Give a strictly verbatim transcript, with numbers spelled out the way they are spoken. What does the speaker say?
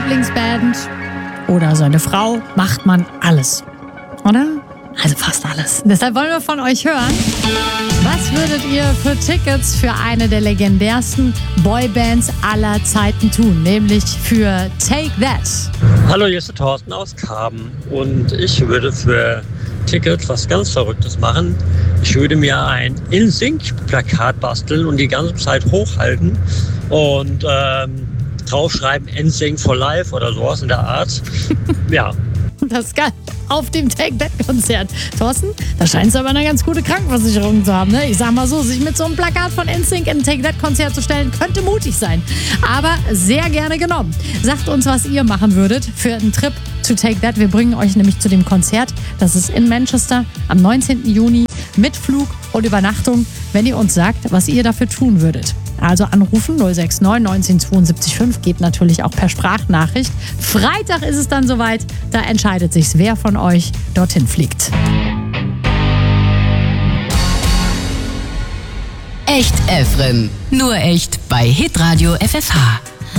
Lieblingsband oder seine Frau, macht man alles. Oder? Also fast alles. Deshalb wollen wir von euch hören. Was würdet ihr für Tickets für eine der legendärsten Boybands aller Zeiten tun? Nämlich für Take That. Hallo, hier ist der Thorsten aus Karben. Und ich würde für Ticket was ganz Verrücktes machen. Ich würde mir ein In Sync-Plakat basteln und die ganze Zeit hochhalten und ähm, draufschreiben In Sync for Life oder sowas in der Art. Ja. Das ist geil. Auf dem Take That-Konzert. Thorsten, da scheint es aber eine ganz gute Krankenversicherung zu haben. Ne? Ich sag mal so, sich mit so einem Plakat von N Sync in ein Take That-Konzert zu stellen, könnte mutig sein. Aber sehr gerne genommen. Sagt uns, was ihr machen würdet für einen Trip zu Take That. Wir bringen euch nämlich zu dem Konzert. Das ist in Manchester am neunzehnten Juni mit Flug und Übernachtung, wenn ihr uns sagt, was ihr dafür tun würdet. Also anrufen null sechs neun neunzehn zweiundsiebzig fünf, geht natürlich auch per Sprachnachricht. Freitag ist es dann soweit, da entscheidet sich, wer von euch dorthin fliegt. Echt Efren, nur echt bei Hitradio F F H.